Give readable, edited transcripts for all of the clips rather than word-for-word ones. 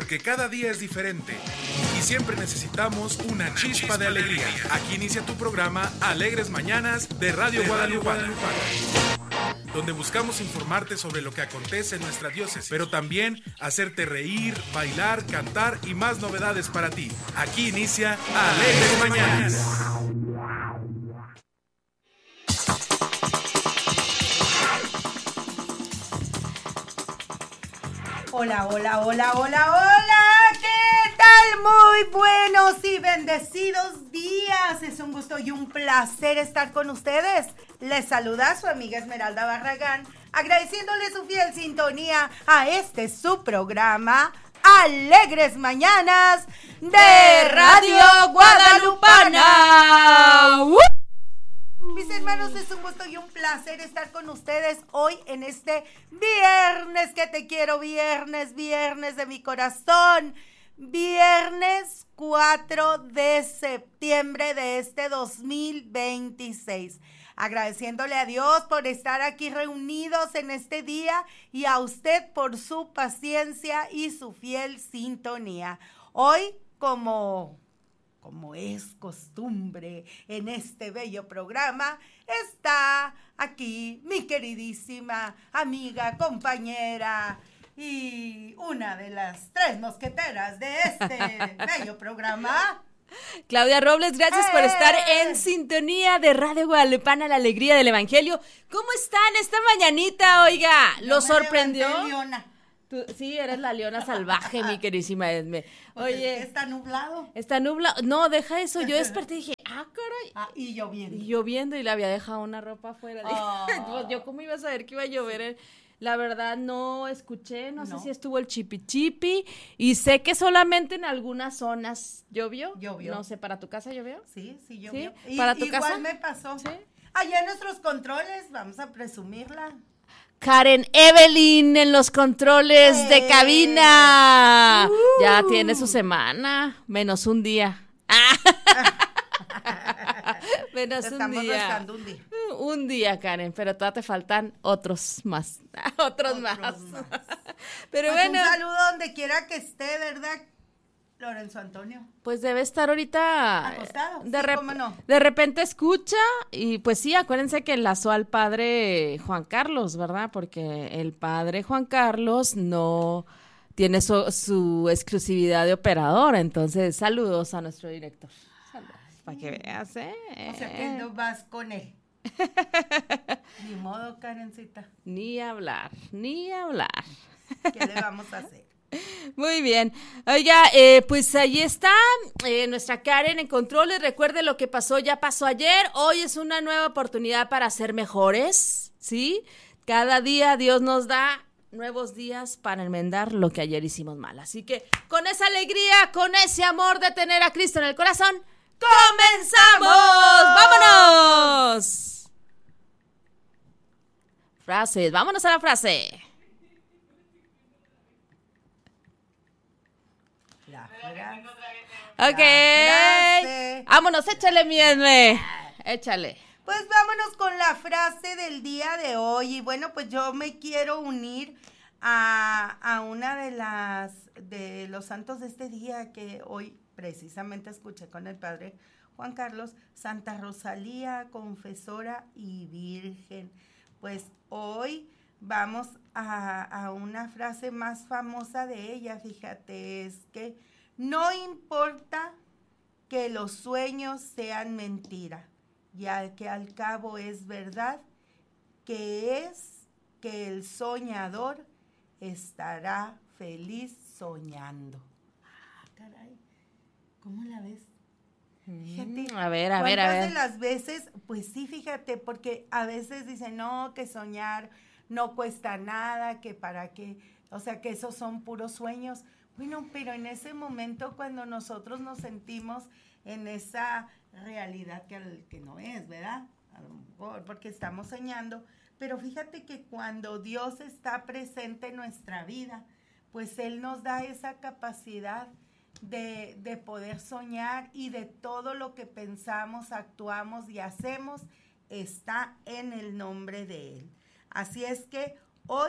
porque cada día es diferente y siempre necesitamos una chispa de alegría. Aquí inicia tu programa Alegres Mañanas de Radio Guadalupana, donde buscamos informarte sobre lo que acontece en nuestra diócesis, pero también hacerte reír, bailar, cantar y más novedades para ti. Aquí inicia Alegres Mañanas. Hola, hola, hola, hola, hola, ¿qué tal? Muy buenos y bendecidos días. Es un gusto y un placer estar con ustedes. Les saluda su amiga Esmeralda Barragán, agradeciéndole su fiel sintonía a este su programa, Alegres Mañanas de Radio Guadalupana. Mis hermanos, es un gusto y un placer estar con ustedes hoy en este viernes que te quiero, viernes de mi corazón, viernes 4 de septiembre de este 2026. Agradeciéndole a Dios por estar aquí reunidos en este día y a usted por su paciencia y su fiel sintonía. Hoy, como es costumbre en este bello programa, está aquí mi queridísima amiga, compañera y una de las tres mosqueteras de este bello programa. Claudia Robles, gracias por estar en sintonía de Radio Guadalupana, la alegría del Evangelio. ¿Cómo están esta mañanita, oiga? ¿Lo sorprendió? Tú, sí, eres la leona salvaje, mi queridísima Esme. Oye, ¿está nublado? Está nublado. No, deja eso. Yo desperté y dije, caray. Y lloviendo. Y lloviendo y le había dejado una ropa afuera. Pues yo cómo iba a saber que iba a llover. La verdad no escuché, no sé si estuvo el chipi y sé que solamente en algunas zonas llovió. No sé, ¿para tu casa llovió? Sí, llovió. ¿Sí? ¿Para tu casa? Igual me pasó. ¿Sí? Allá en nuestros controles, vamos a presumirla. Karen Evelyn en los controles de cabina. Ya tiene su semana, menos un día. Menos un día. Restando un día. Un día, Karen, pero todavía te faltan otros más. Otros más. Pero pues bueno. Un saludo donde quiera que esté, ¿verdad, Lorenzo Antonio? Pues debe estar ahorita acostado. ¿Cómo no? De repente escucha y pues sí, acuérdense que enlazó al padre Juan Carlos, ¿verdad? Porque el padre Juan Carlos no tiene su exclusividad de operador, entonces saludos a nuestro director. Saludos, para que veas, O sea que no vas con él. Ni modo, Karencita. Ni hablar. ¿Qué le vamos a hacer? Muy bien. Oiga, pues ahí está nuestra Karen en controles. Recuerde, lo que pasó ya pasó ayer. Hoy es una nueva oportunidad para ser mejores, ¿sí? Cada día Dios nos da nuevos días para enmendar lo que ayer hicimos mal. Así que con esa alegría, con ese amor de tener a Cristo en el corazón, ¡comenzamos! ¡Vámonos! Frases, vámonos a la frase. Ok, vámonos, échale, mi Esme, échale. Pues vámonos con la frase del día de hoy. Y bueno, pues yo me quiero unir a una de los santos de este día que hoy precisamente escuché con el padre Juan Carlos, Santa Rosalía, confesora y virgen. Pues hoy vamos a una frase más famosa de ella, fíjate, es que no importa que los sueños sean mentira, ya que al cabo es verdad, que el soñador estará feliz soñando. Caray, ¿cómo la ves? Fíjate, a ver. ¿cuántas de las veces? Pues sí, fíjate, porque a veces dicen, no, que soñar no cuesta nada, que para qué, o sea, que esos son puros sueños. Bueno, pero en ese momento cuando nosotros nos sentimos en esa realidad que no es, ¿verdad? A lo mejor porque estamos soñando, pero fíjate que cuando Dios está presente en nuestra vida, pues Él nos da esa capacidad de poder soñar, y de todo lo que pensamos, actuamos y hacemos está en el nombre de Él. Así es que hoy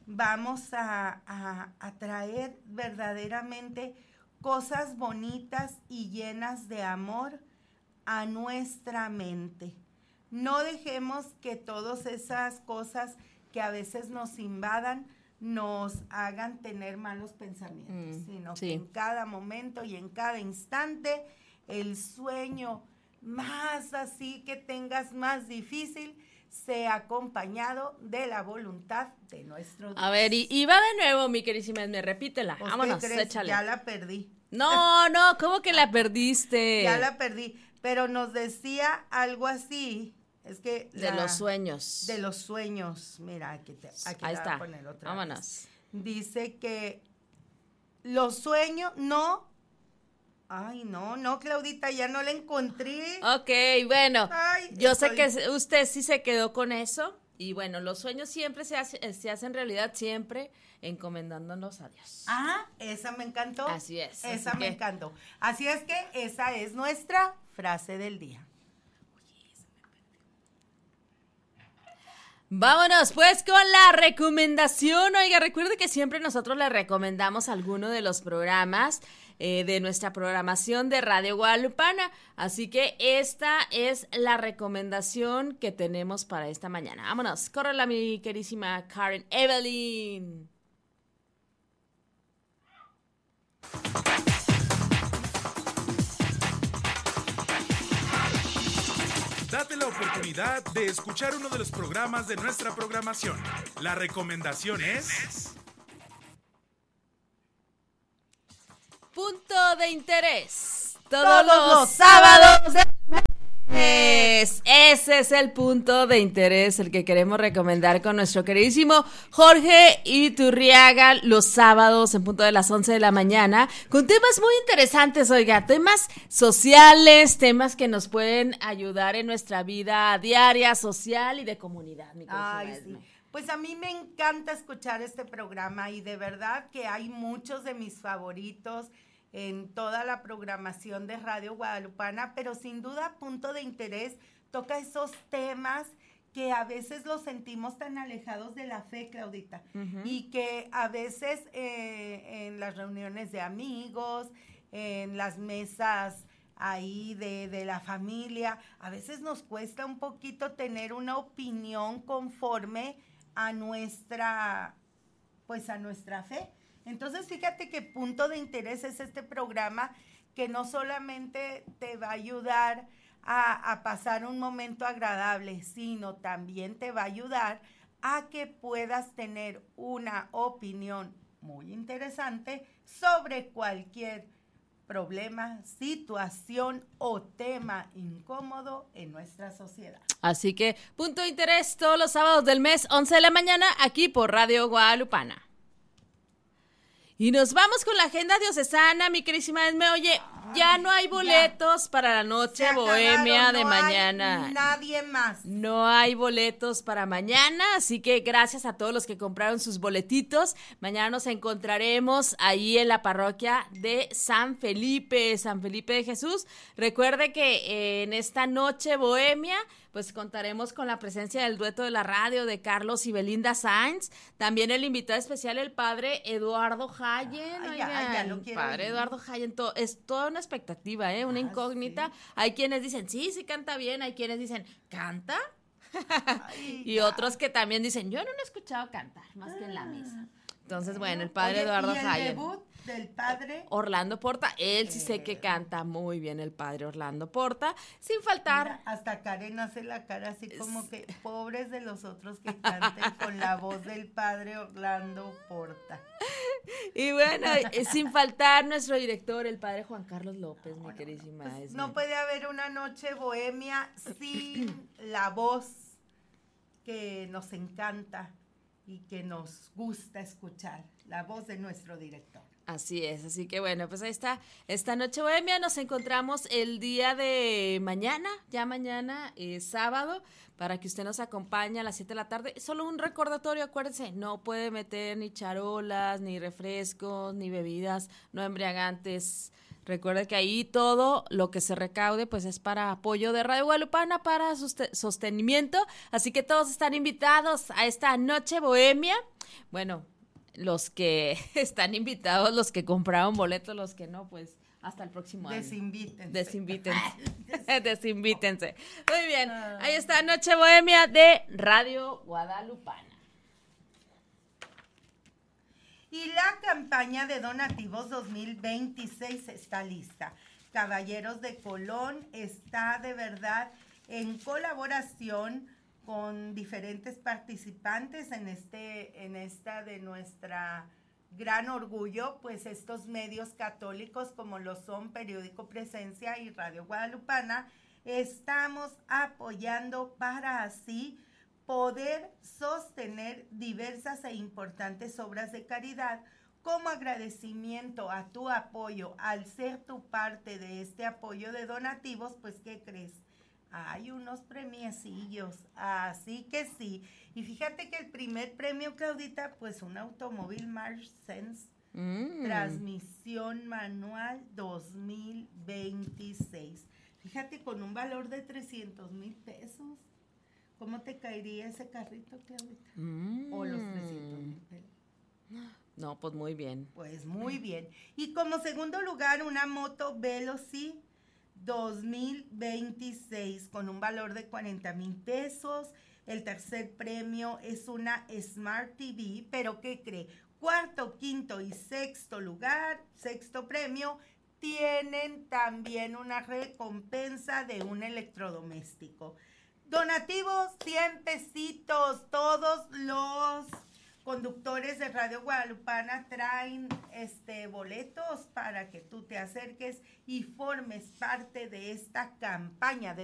vamos a traer verdaderamente cosas bonitas y llenas de amor a nuestra mente. No dejemos que todas esas cosas que a veces nos invadan nos hagan tener malos pensamientos, sino que en cada momento y en cada instante el sueño más así que tengas más difícil sea acompañado de la voluntad de nuestro Dios. A ver, y va de nuevo, mi queridísima Esme, repítela. Pues, vámonos, ¿qué crees? échale. Ya la perdí. No, ¿cómo que la perdiste? Ya la perdí, pero nos decía algo así, es que... De los sueños. De los sueños, mira, aquí ahí está. Voy a poner otra vámonos. vez. Dice que los sueños, no, Claudita, ya no la encontré. Ok, bueno, yo sé estoy... que usted sí se quedó con eso, y bueno, los sueños siempre se hacen realidad, siempre encomendándonos a Dios. Esa me encantó. Así es. Esa me encantó. Así es que esa es nuestra frase del día. Vámonos pues con la recomendación. Oiga, recuerde que siempre nosotros le recomendamos alguno de los programas de nuestra programación de Radio Guadalupana. Así que esta es la recomendación que tenemos para esta mañana. Vámonos, córrela mi querísima Karen Evelyn. Date la oportunidad de escuchar uno de los programas de nuestra programación. La recomendación es... Punto de interés. Todos los sábados del mes. Ese es el punto de interés, el que queremos recomendar con nuestro queridísimo Jorge Iturriaga los sábados en punto de las 11 de la mañana, con temas muy interesantes, oiga, temas sociales, temas que nos pueden ayudar en nuestra vida diaria, social y de comunidad, mi querida sí. Pues a mí me encanta escuchar este programa y de verdad que hay muchos de mis favoritos en toda la programación de Radio Guadalupana, pero sin duda Punto de Interés toca esos temas que a veces los sentimos tan alejados de la fe, Claudita, y que a veces en las reuniones de amigos, en las mesas ahí de la familia, a veces nos cuesta un poquito tener una opinión conforme a nuestra fe. Entonces, fíjate que Punto de Interés es este programa que no solamente te va a ayudar a pasar un momento agradable, sino también te va a ayudar a que puedas tener una opinión muy interesante sobre cualquier problema, situación o tema incómodo en nuestra sociedad. Así que Punto de Interés todos los sábados del mes, 11 de la mañana, aquí por Radio Guadalupana. Y nos vamos con la agenda diocesana, mi querísima Esme. Oye, ya no hay boletos para la noche bohemia de mañana. Hay nadie más. No hay boletos para mañana, así que gracias a todos los que compraron sus boletitos. Mañana nos encontraremos ahí en la parroquia de San Felipe de Jesús. Recuerde que en esta noche bohemia pues contaremos con la presencia del dueto de la radio de Carlos y Belinda Sainz. También el invitado especial, el padre Eduardo Hayen. Ya lo quiero padre ir. Eduardo Hayen, es toda una expectativa, una incógnita. Sí. Hay quienes dicen, sí canta bien. Hay quienes dicen, ¿canta? Y ya. otros que también dicen, yo no lo he escuchado cantar, más que en la misa. Entonces, bueno, el padre Eduardo ¿y el Hayen. debut del padre? Orlando Porta, él sí sé que canta muy bien, el padre Orlando Porta, sin faltar. Mira, hasta Karen hace la cara así como que pobres de los otros que canten con la voz del padre Orlando Porta. Y bueno, sin faltar nuestro director, el padre Juan Carlos López, mi queridísima Pues Esme. no puede haber una noche bohemia sin la voz que nos encanta y que nos gusta escuchar, la voz de nuestro director. Así es, así que bueno, pues ahí está, esta noche bohemia. Nos encontramos el día de mañana, sábado, para que usted nos acompañe a las 7 de la tarde. Solo un recordatorio, acuérdense, no puede meter ni charolas, ni refrescos, ni bebidas no embriagantes Recuerde que ahí todo lo que se recaude pues es para apoyo de Radio Guadalupana, para sostenimiento, así que todos están invitados a esta noche bohemia. Bueno, los que están invitados, los que compraron boletos, los que no, pues hasta el próximo año. Desinvítense. Muy bien, ahí está Noche Bohemia de Radio Guadalupana. Y la campaña de donativos 2026 está lista. Caballeros de Colón está de verdad en colaboración con diferentes participantes en esta de nuestra gran orgullo, pues estos medios católicos como lo son Periódico Presencia y Radio Guadalupana, estamos apoyando para así poder sostener diversas e importantes obras de caridad como agradecimiento a tu apoyo. Al ser tu parte de este apoyo de donativos, pues ¿qué crees? Hay unos premiecillos, así que sí. Y fíjate que el primer premio, Claudita, pues un automóvil March Sense, transmisión manual 2026. Fíjate, con un valor de 300,000 pesos. ¿Cómo te caería ese carrito, Claudita? O los 300,000 pesos. No, pues muy bien. Pues muy bien. Y como segundo lugar, una moto Veloci 2026 con un valor de 40,000 pesos. El tercer premio es una Smart TV, pero ¿qué cree? Cuarto, quinto y sexto lugar, sexto premio, tienen también una recompensa de un electrodoméstico. Donativos, 100 pesitos. Todos los conductores de Radio Guadalupana traen boletos para que tú te acerques y formes parte de esta campaña de